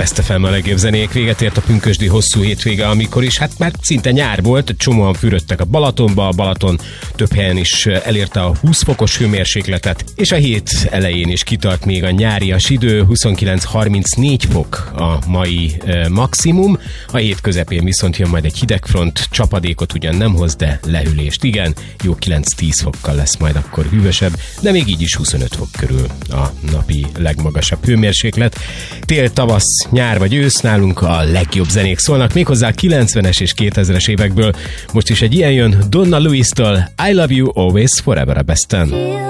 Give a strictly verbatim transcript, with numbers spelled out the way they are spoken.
Best ef em a legjobb zenék, véget ért a pünkösdi hosszú hétvége, amikor is hát már szinte nyár volt, csomóan fürödtek a Balatonba, a Balaton több helyen is elérte a húsz fokos hőmérsékletet, és a hét elején is kitart még a nyárias idő, huszonkilenc harmincnégy fok a mai e, maximum, a hét közepén viszont jön majd egy hidegfront, csapadékot ugyan nem hoz, de lehűlést igen, jó kilenc-tíz fokkal lesz majd akkor hűvösebb, de még így is huszonöt fok körül a napi legmagasabb hőmérséklet. Tél, tavasz, nyár vagy ősz, nálunk a legjobb zenék szólnak, méghozzá a kilencvenes és kétezres évekből. Most is egy ilyen jön Donna Lewis-től, I Love You Always Forever a Besten.